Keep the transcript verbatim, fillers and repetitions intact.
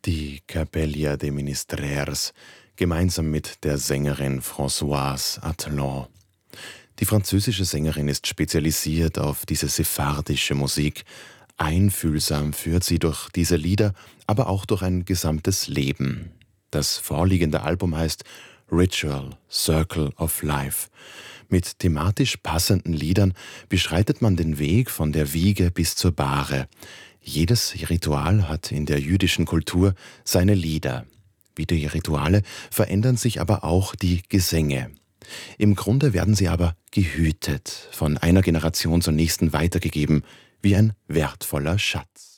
Die Capella de Ministrers, gemeinsam mit der Sängerin Françoise Atlan. Die französische Sängerin ist spezialisiert auf diese sephardische Musik. Einfühlsam führt sie durch diese Lieder, aber auch durch ein gesamtes Leben. Das vorliegende Album heißt Ritual Circle of Life. Mit thematisch passenden Liedern beschreitet man den Weg von der Wiege bis zur Bahre. Jedes Ritual hat in der jüdischen Kultur seine Lieder. Wie die Rituale verändern sich aber auch die Gesänge. Im Grunde werden sie aber gehütet, von einer Generation zur nächsten weitergegeben, wie ein wertvoller Schatz.